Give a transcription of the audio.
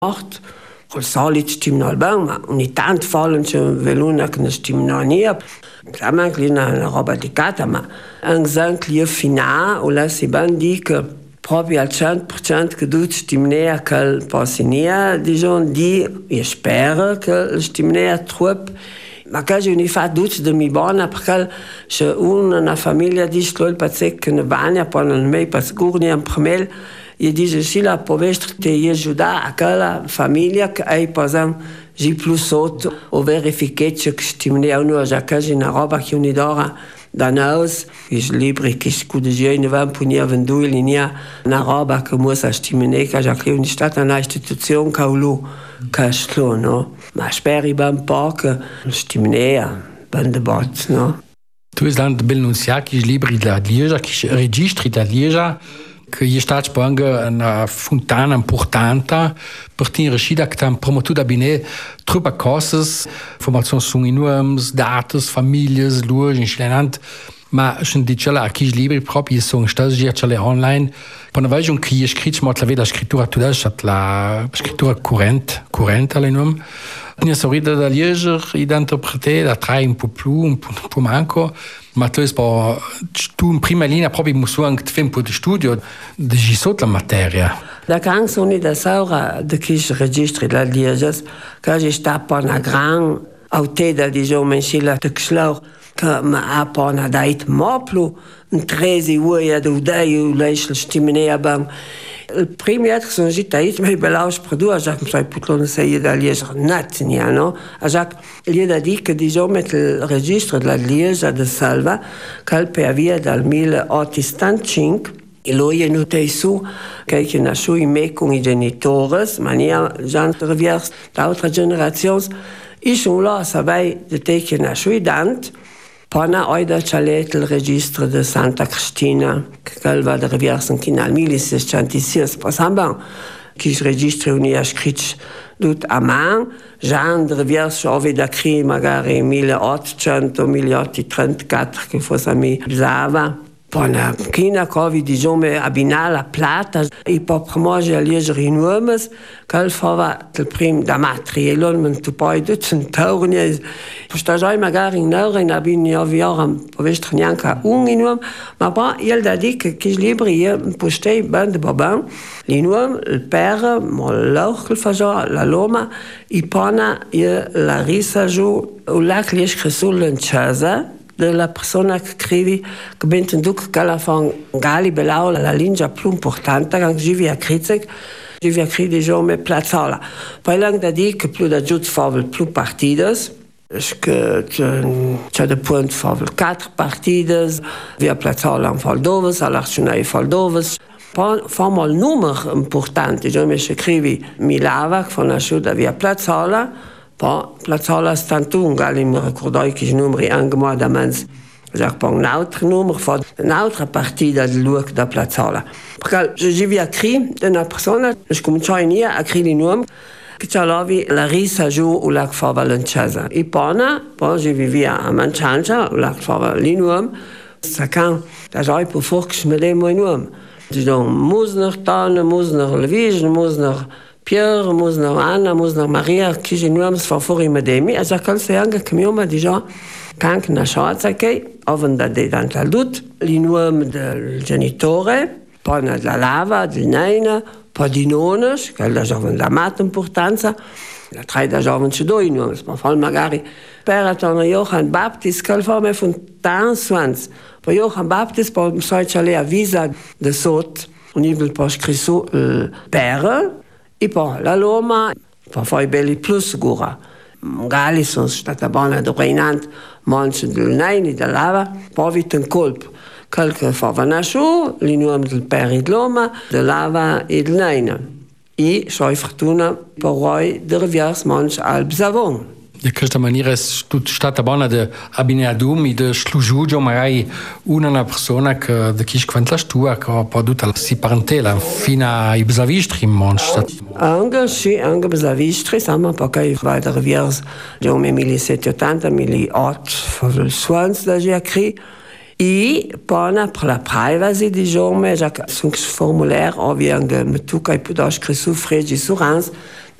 macht. Col solito stimano bene, ma ogni tanto fallen c'è veluna che non stimano niente. Chiaramente è una roba delicata, ma anche lì finale, o là si ben dice proprio al 100% che tutti stimano che possa niente, diciamo, io spero che stimano troppo. Ma che io ne faccio tutti di mi buona, perché se una famiglia dice che ne vanno, poi non mi per sicuro in primer. Je dice sì, la povestre te aiuta a quella famiglia che hai posato giù più sotto o verificare che stimano già che è una roba che non dora da noi, i libri che scusi ne vanno punire venduti linea una roba che musa stimare che già che è stata una istituzione che lo che slo, no? Ma spero ben po' che stimare ben de bot, no? Tu hai dato bel nunziato i libri della Lieja, i registri della Lieja, che è stata anche una fontana importante per riuscire a promuovere bene troppe cose, informazioni su enormi, dati, famiglie, luoghi, incidenti. Ma schon die Challa akis libri proprio sono stati già online. Per noi un chi scritto ma la scrittura tutta la scrittura corrente alle nom. Ni sorrida da leggere e da interpretare, da trarre un po' più, un po' manco. Ma tu in prima linea proprio muso anche fare un po' di studio di sotto la materia. Da canzone da saura de chi registri la lieges, che sta per una gran auteda di giovane de xlor che ma ha per una dait moplu, un 13 ore da udai leisel stimene bang. Il primo jaar sono gitai mai belaus produ, a Jacques sai putlon sei da lieger nat nia, no? A Jacques gli da di che diciamo met il registro della Lieja de Salva che per via dal 1805 e lui è notato su che nasce in me con i genitori, ma nia già rivers d'altre generazioni, e sono là sabai de te che nasce dant. Pana oida chalet il registro de Santa Cristina, che va da riversen al 1606, per samba, che registri unia scritto tut a man, già de riverso ove da cri magari 1800, 1834, che fosse mi bisava. Pana kina covi diciamo abbina la plata e per promuovere a leggere in uomes che fava il primo da materiale men tu poi tutti in taurni sta già magari in euro in abbini ovvio per vestire neanche un in uom ma poi il da dic che i libri io postei band baban in uom il per molloch il fajo la loma e pana la risa giù o la che sul casa della persona che scrive che ben duc che la fan gali belau la lingua più importante che givi a critic givi a cri diciamo me plazzola poi lang da di che più da giut favel più partides che c'è de point favel 4 partides via plazzola un fall doves all'arcionai fall doves poi famo il numero importante diciamo me scrivi Milava che fa una sciuda via plazzola. Poi Plazzola Stantunga, ali mi ricordai che i numeri anche mo da mens. Già poi un altro numero fa un'altra partita di luogo da Plazzola. Perché se vi a cri una persona, se cominciai in a cri di numero, che c'è la risa giù o la che fa Valenciasa. E poi se vivia a Manciancia, o la che fa il numero, sacan, da già per forse me demo in numero. Dicono, musner Tane, musner Levige, musner Pierre, musner Anna, musner Maria, che ci nuoms fa fuori medemi, e già che se anche che mio ma dice anche una scienza che ovvero da dante al dut, il nome del genitore, poi la lava, del neina, poi di nones, che è la giovane la matta importanza, la tre da giovane ci due nomi, ma fa magari per attorno Johann Baptist, che fa me fontan swans, poi Johann Baptist poi sai c'è le avvisa de sot, un il poi scritto il per. E poi la Loma, poi belli plus sicura. Magari sono stata buona dominante, manche del Neini, della Lava, poi vita un colpo. Qualche fava nasciù, il nome del Peri di Loma, della Lava e del Neini. E, so fortuna, poi di riviers manche al Bsavon. In questa maniera è stata buona di abbinare e di slugiare magari una persona che di chi quanta stua che ha potuto si parentela fino ai bsavistri in Monster. Anche sì, anche bsavistri, siamo perché vai da riviers, nel 1780, 1800, il Swans da Giacri, E poi per la privacy di giorni, già che sono formulare, ovviamente, tu che puoi scrivere su fregi su rans,